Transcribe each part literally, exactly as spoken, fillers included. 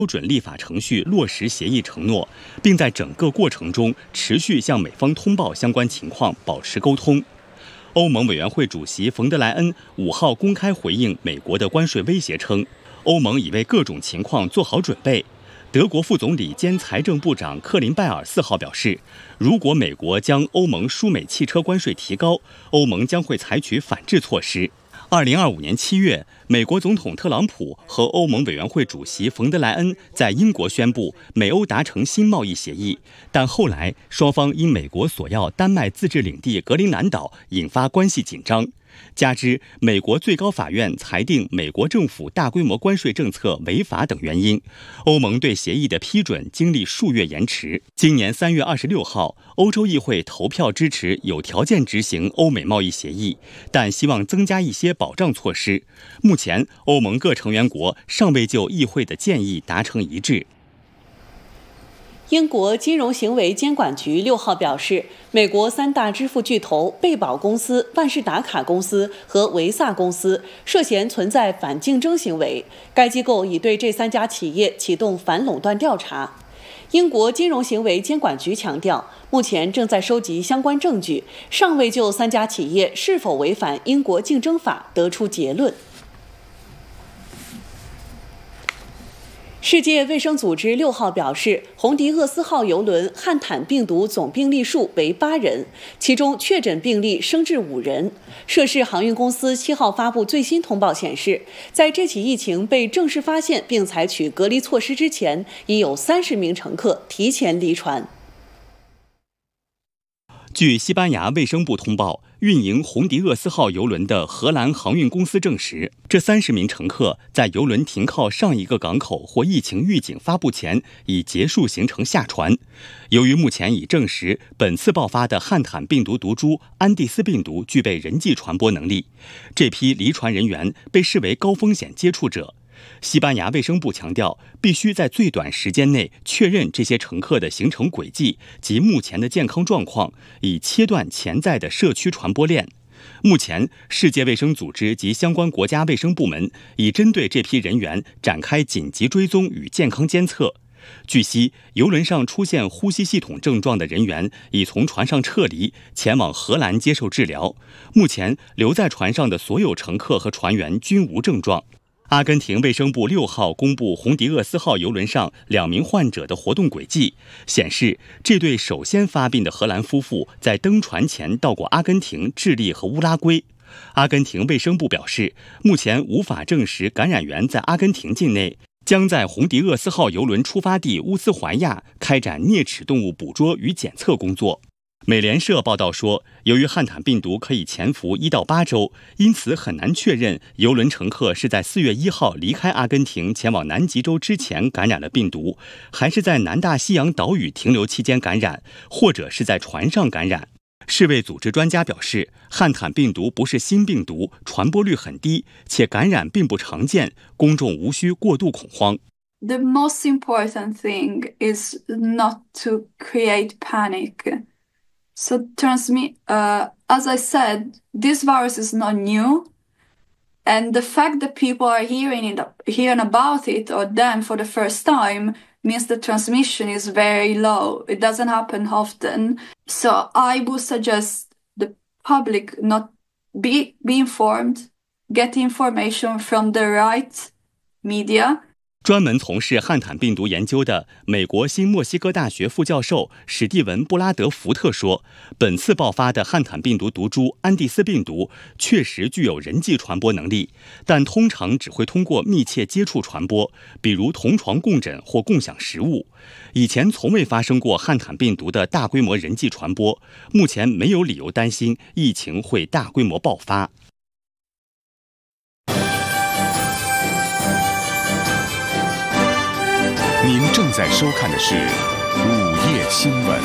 标准立法程序落实协议承诺，并在整个过程中持续向美方通报相关情况，保持沟通。欧盟委员会主席冯德莱恩五号公开回应美国的关税威胁称，欧盟已为各种情况做好准备。德国副总理兼财政部长克林拜尔四号表示，如果美国将欧盟输美汽车关税提高，欧盟将会采取反制措施。二零二五年七月，美国总统特朗普和欧盟委员会主席冯德莱恩在英国宣布美欧达成新贸易协议，但后来双方因美国索要丹麦自治领地格陵兰岛，引发关系紧张。加之美国最高法院裁定美国政府大规模关税政策违法等原因，欧盟对协议的批准经历数月延迟。今年三月二十六号，欧洲议会投票支持有条件执行欧美贸易协议，但希望增加一些保障措施。目前，欧盟各成员国尚未就议会的建议达成一致。 英国金融行为监管局六号表示，美国三大支付巨头贝宝公司、万事达卡公司和维萨公司涉嫌存在反竞争行为，该机构已对这三家企业启动反垄断调查。英国金融行为监管局强调，目前正在收集相关证据，尚未就三家企业是否违反英国竞争法得出结论。世界卫生组织六号表示，红迪厄斯号邮轮汉坦病毒总病例数为八人，其中确诊病例升至五人。涉事航运公司七号发布最新通报显示，在这起疫情被正式发现并采取隔离措施之前，已有三十名乘客提前离船。 据西班牙卫生部通报，运营红迪厄斯号邮轮的荷兰航运公司证实，这三十名乘客在邮轮停靠上一个港口或疫情预警发布前已结束行程下船。由于目前已证实本次爆发的汉坦病毒毒株安地斯病毒具备人际传播能力，这批离船人员被视为高风险接触者。西班牙卫生部强调，必须在最短时间内确认这些乘客的行程轨迹及目前的健康状况，以切断潜在的社区传播链。目前，世界卫生组织及相关国家卫生部门已针对这批人员展开紧急追踪与健康监测。据悉，邮轮上出现呼吸系统症状的人员已从船上撤离，前往荷兰接受治疗。目前，留在船上的所有乘客和船员均无症状。阿根廷卫生部六号公布红迪厄斯号邮轮上两名患者的活动轨迹，显示这对首先发病的荷兰夫妇在登船前到过阿根廷、智利和乌拉圭。阿根廷卫生部表示，目前无法证实感染源在阿根廷境内，将在红迪厄斯号邮轮出发地乌斯怀亚开展啮齿动物捕捉与检测工作。美联社报道说，由于汉坦病毒可以潜伏一到八周，因此很难确认邮轮乘客是在四月一号离开阿根廷前往南极洲之前感染了病毒，还是在南大西洋岛屿停留期间感染，或者是在船上感染。世卫组织专家表示，汉坦病毒不是新病毒，传播率很低，且感染并不常见，公众无需过度恐慌。 The most important thing is not to create panic.So transmit, uh, as I said, this virus is not new, and the fact that people are hearing it, hearing about it or them for the first time means the transmission is very low. It doesn't happen often. So I would suggest the public not be, be informed, get information from the right media. 专门从事汉坦病毒研究的美国新墨西哥大学副教授史蒂文·布拉德福特说，本次爆发的汉坦病毒毒株安地斯病毒确实具有人际传播能力，但通常只会通过密切接触传播，比如同床共枕或共享食物。以前从未发生过汉坦病毒的大规模人际传播，目前没有理由担心疫情会大规模爆发。 您正在收看的是午夜新闻。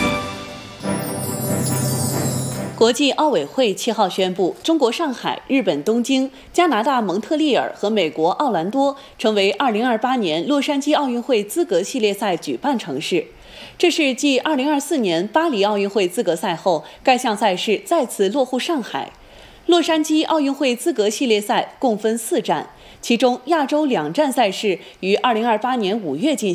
国际奥委会七号宣布，中国上海、日本东京、加拿大蒙特利尔和美国奥兰多成为二零二八年洛杉矶奥运会资格系列赛举办城市。这是继二零二四年巴黎奥运会资格赛后，该项赛事再次落户上海。洛杉矶奥运会资格系列赛共分四站， 其中亚洲两站赛事于二零二八年五月进